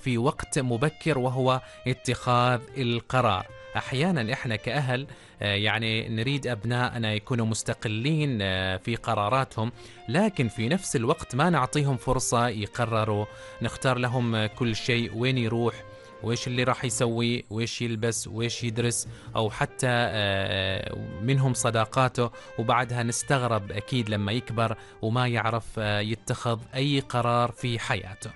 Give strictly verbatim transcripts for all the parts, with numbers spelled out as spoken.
في وقت مبكر، وهو اتخاذ القرار. أحيانا إحنا كأهل آه، يعني نريد أبنائنا يكونوا مستقلين آه، في قراراتهم، لكن في نفس الوقت ما نعطيهم فرصة يقرروا. نختار لهم آه، كل شيء، وين يروح، وإيش اللي راح يسوي، وإيش يلبس، وإيش يدرس، أو حتى آه، منهم صداقاته، وبعدها نستغرب أكيد لما يكبر وما يعرف آه، يتخذ أي قرار في حياته.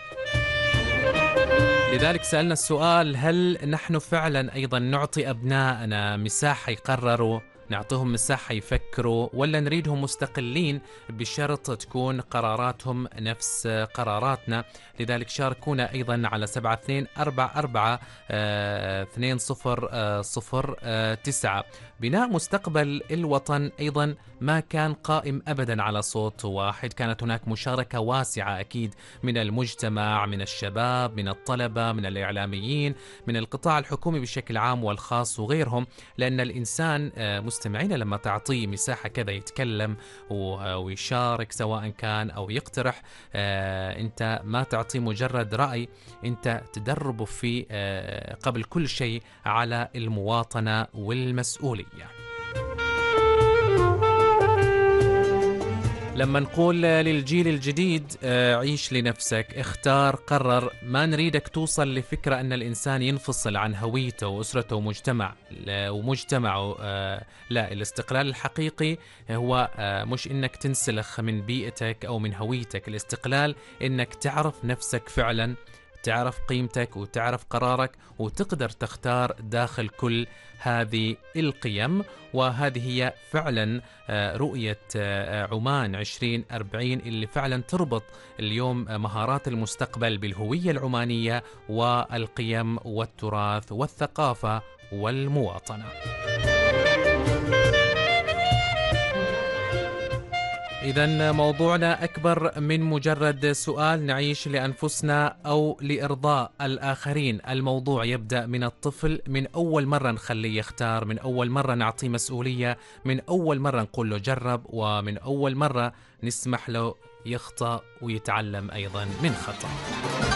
لذلك سألنا السؤال: هل نحن فعلا أيضا نعطي أبنائنا مساحة يقرروا، نعطيهم مساحة يفكروا، ولا نريدهم مستقلين بشرط تكون قراراتهم نفس قراراتنا؟ لذلك شاركونا أيضا على سبعة اثنين أربعة أربعة آه، اثنين صفر آه، صفر آه، تسعة. بناء مستقبل الوطن أيضا ما كان قائم أبدا على صوت واحد، كانت هناك مشاركة واسعة أكيد من المجتمع، من الشباب، من الطلبة، من الإعلاميين، من القطاع الحكومي بشكل عام والخاص وغيرهم. لأن الإنسان آه، مستمعين لما تعطيه مساحة كذا يتكلم و- ويشارك سواء كان أو يقترح، آه، أنت ما تعطيه مجرد رأي، أنت تدربه في آه، قبل كل شيء على المواطنة والمسؤولية. لما نقول للجيل الجديد آه، عيش لنفسك، اختار، قرر، ما نريدك توصل لفكرة أن الإنسان ينفصل عن هويته وأسرته ومجتمع لا- ومجتمعه. آه، لا، الاستقلال الحقيقي هو آه، مش إنك تنسلخ من بيئتك أو من هويتك. الاستقلال إنك تعرف نفسك فعلا، تعرف قيمتك وتعرف قرارك، وتقدر تختار داخل كل هذه القيم. وهذه هي فعلا آه، رؤية آه، عمان عشرين أربعين، اللي فعلا تربط اليوم آه، مهارات المستقبل بالهوية العمانية والقيم والتراث والثقافة والمواطنة. إذا موضوعنا أكبر من مجرد سؤال نعيش لأنفسنا أو لإرضاء الآخرين. الموضوع يبدأ من الطفل، من أول مرة نخليه يختار، من أول مرة نعطيه مسؤولية، من أول مرة نقول له جرب، ومن أول مرة نسمح له يخطأ ويتعلم أيضا من خطأ.